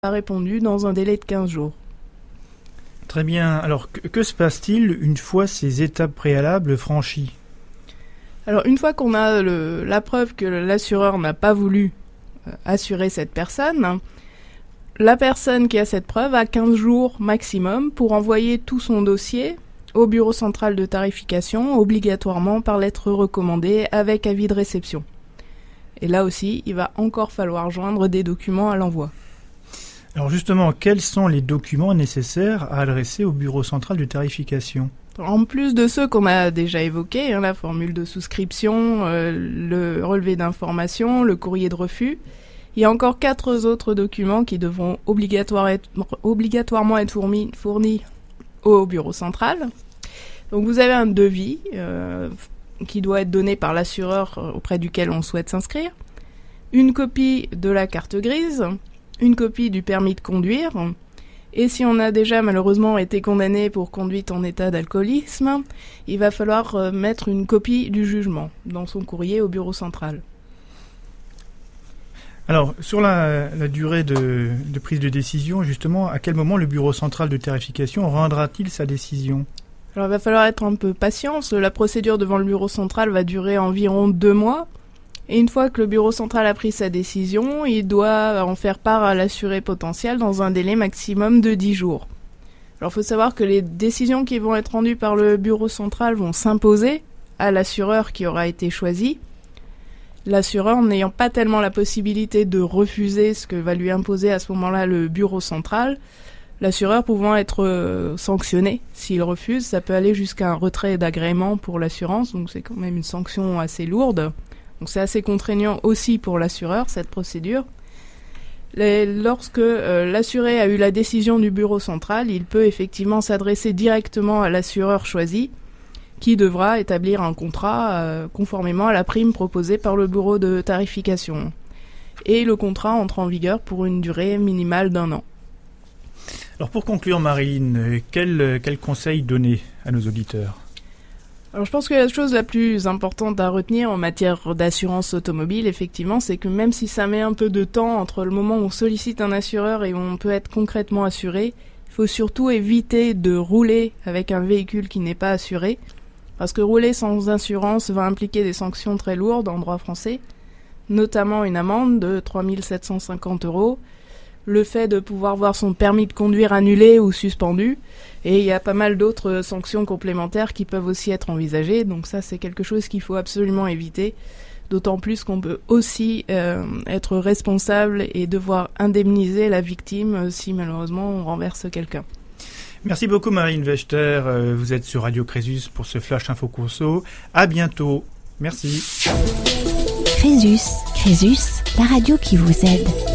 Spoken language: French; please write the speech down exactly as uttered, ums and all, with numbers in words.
a répondu dans un délai de quinze jours. Très bien. Alors, que, que se passe-t-il une fois ces étapes préalables franchies ? Alors, une fois qu'on a le, la preuve que l'assureur n'a pas voulu euh, assurer cette personne, la personne qui a cette preuve a quinze jours maximum pour envoyer tout son dossier au bureau central de tarification, obligatoirement par lettre recommandée avec avis de réception. Et là aussi, il va encore falloir joindre des documents à l'envoi. Alors justement, quels sont les documents nécessaires à adresser au bureau central de tarification ? En plus de ceux qu'on a déjà évoqués, hein, la formule de souscription, euh, le relevé d'information, le courrier de refus, il y a encore quatre autres documents qui devront obligatoire être, obligatoirement être fournis, fournis au bureau central. Donc vous avez un devis euh, qui doit être donné par l'assureur auprès duquel on souhaite s'inscrire, une copie de la carte grise, une copie du permis de conduire, et si on a déjà malheureusement été condamné pour conduite en état d'alcoolisme, il va falloir euh, mettre une copie du jugement dans son courrier au bureau central. Alors, sur la, la durée de, de prise de décision, justement, à quel moment le bureau central de tarification rendra-t-il sa décision ? Alors, il va falloir être un peu patient. La procédure devant le bureau central va durer environ deux mois. Et une fois que le bureau central a pris sa décision, il doit en faire part à l'assuré potentiel dans un délai maximum de dix jours. Alors, il faut savoir que les décisions qui vont être rendues par le bureau central vont s'imposer à l'assureur qui aura été choisi. L'assureur n'ayant pas tellement la possibilité de refuser ce que va lui imposer à ce moment-là le bureau central, l'assureur pouvant être euh, sanctionné s'il refuse, ça peut aller jusqu'à un retrait d'agrément pour l'assurance, donc c'est quand même une sanction assez lourde. Donc c'est assez contraignant aussi pour l'assureur, cette procédure. Les, lorsque euh, l'assuré a eu la décision du bureau central, il peut effectivement s'adresser directement à l'assureur choisi, qui devra établir un contrat euh, conformément à la prime proposée par le bureau de tarification. Et le contrat entre en vigueur pour une durée minimale d'un an. Alors pour conclure, Marilyn, quel, quel conseil donner à nos auditeurs ? Alors je pense que la chose la plus importante à retenir en matière d'assurance automobile, effectivement, c'est que même si ça met un peu de temps entre le moment où on sollicite un assureur et où on peut être concrètement assuré, il faut surtout éviter de rouler avec un véhicule qui n'est pas assuré, parce que rouler sans assurance va impliquer des sanctions très lourdes en droit français, notamment une amende de trois mille sept cent cinquante euros, le fait de pouvoir voir son permis de conduire annulé ou suspendu, et il y a pas mal d'autres sanctions complémentaires qui peuvent aussi être envisagées, donc ça c'est quelque chose qu'il faut absolument éviter, d'autant plus qu'on peut aussi euh, être responsable et devoir indemniser la victime si malheureusement on renverse quelqu'un. Merci beaucoup Marilyn Wechter, vous êtes sur Radio Crésus pour ce Flash Info Conso, à bientôt, merci. Crésus, Crésus, la radio qui vous aide.